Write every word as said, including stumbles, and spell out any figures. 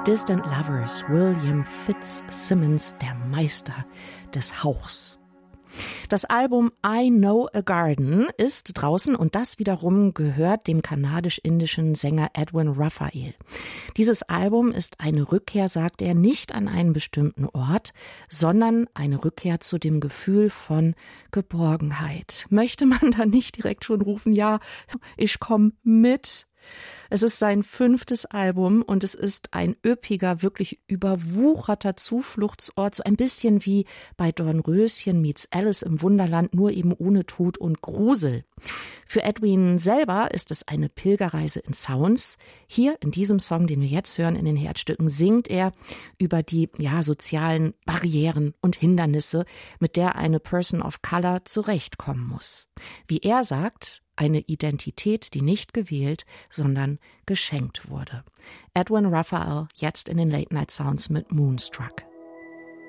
Distant Lovers, William Fitzsimmons, der Meister des Hauchs. Das Album I Know a Garden ist draußen und das wiederum gehört dem kanadisch-indischen Sänger Edwin Raphael. Dieses Album ist eine Rückkehr, sagt er, nicht an einen bestimmten Ort, sondern eine Rückkehr zu dem Gefühl von Geborgenheit. Möchte man da nicht direkt schon rufen, ja, ich komme mit? Es ist sein fünftes Album und es ist ein üppiger, wirklich überwucherter Zufluchtsort, so ein bisschen wie bei Dornröschen meets Alice im Wunderland, nur eben ohne Tod und Grusel. Für Edwin selber ist es eine Pilgerreise in Sounds. Hier in diesem Song, den wir jetzt hören, in den Herzstücken, singt er über die ja, sozialen Barrieren und Hindernisse, mit der eine Person of Color zurechtkommen muss. Wie er sagt, eine Identität, die nicht gewählt, sondern geschenkt wurde. Edwin Raphael, jetzt in den Late Night Sounds mit Moonstruck.